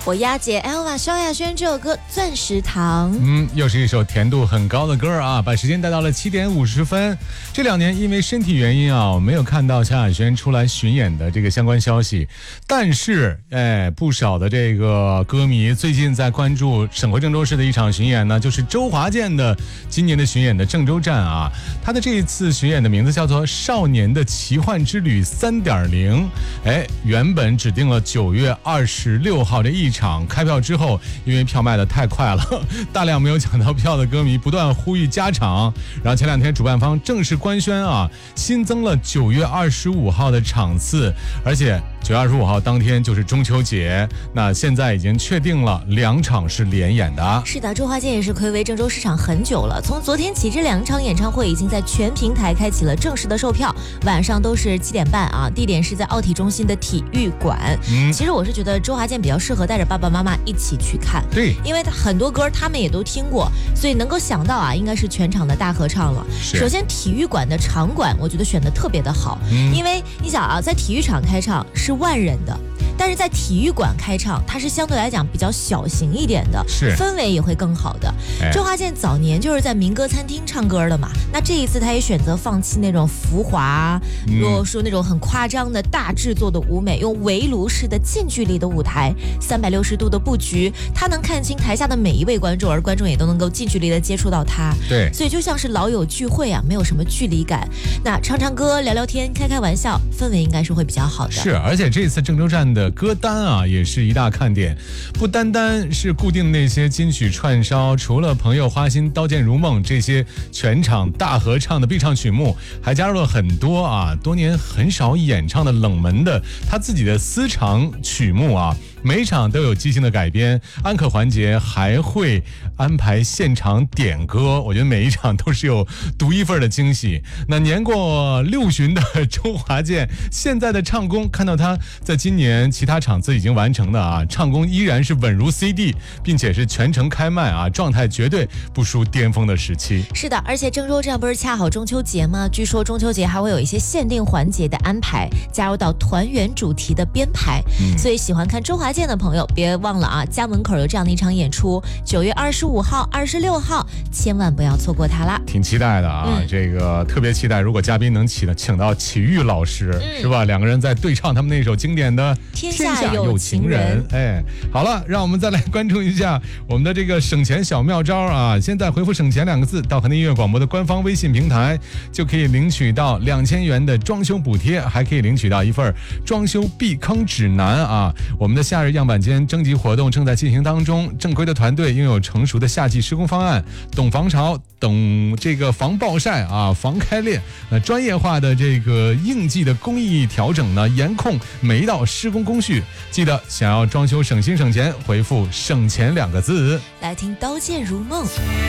我丫姐 Elva 萧亚轩这首歌《钻石糖》。 又是一首甜度很高的歌啊！把时间带到了7点50分。这2年因为身体原因啊，我没有看到萧亚轩出来巡演的这个相关消息。但是，不少的这个歌迷最近在关注省会郑州市的一场巡演呢，就是周华健的今年的巡演的郑州站啊。他的这一次巡演的名字叫做《少年的奇幻之旅3.0》。原本指定了9月26号这一场，开票之后，因为票卖得太快了，大量没有抢到票的歌迷不断呼吁加场。然后前2天主办方正式官宣啊，新增了9月25号的场次，而且9月25号当天就是中秋节。那现在已经确定了2场是连演的。 是的，周华健也是睽违郑州市场很久了，从昨天起这2场演唱会已经在全平台开启了正式的售票，晚上都是7点半啊，地点是在奥体中心的体育馆。其实我是觉得周华健比较适合带着爸爸妈妈一起去看， 对， 因为很多歌他们也都听过，所以能够想到啊，应该是全场的大合唱了。首先体育馆的场馆我觉得选的特别的好，因为你想啊，在体育场开唱是10000人的，但是在体育馆开唱它是相对来讲比较小型一点的， 是氛围也会更好的。周华健早年就是在民歌餐厅唱歌的嘛，那这一次他也选择放弃那种浮华，如果说那种很夸张的大制作的舞美，用围炉式的近距离的舞台，360度的布局，他能看清台下的每一位观众，而观众也都能够近距离的接触到他。 对， 所以就像是老友聚会啊，没有什么距离感。那唱唱歌、聊聊天、开开玩笑，氛围应该是会比较好的。 是，而且这次郑州站的歌单啊，也是一大看点，不单单是固定的那些金曲串烧，除了朋友、花心、刀剑如梦这些全场大合唱的必唱曲目，还加入了很多啊多年很少演唱的冷门的他自己的私藏曲目啊。每场都有即兴的改编，安可环节还会安排现场点歌，我觉得每一场都是有独一份的惊喜。那年过60旬的周华健，现在的唱功，看到他在今年其他场次已经完成的啊，唱功依然是稳如 CD， 并且是全程开麦啊，状态绝对不输巅峰的时期。 是的，而且郑州站不是恰好中秋节吗？据说中秋节还会有一些限定环节的安排，加入到团圆主题的编排，所以喜欢看周华健的朋友别忘了啊，家门口有这样的一场演出，9月25号、26号，千万不要错过它啦！ 挺期待的啊，这个特别期待，如果嘉宾能请到启玉老师，是吧？2个人在对唱他们那首经典的《 天下有情人》。 好了，让我们再来关注一下我们的这个省钱小妙招啊！现在回复“省钱”2个字到河南音乐广播的官方微信平台，就可以领取到2000元的装修补贴，还可以领取到一份装修避坑指南啊！我们的夏日样板间征集活动正在进行当中，正规的团队拥有成熟的夏季施工方案，懂防潮，懂这个防暴晒啊，防开裂。专业化的这个应季的工艺调整呢，严控每一道施工工序。记得想要装修省心省钱，回复“省钱”2个字。 来听《刀剑如梦》。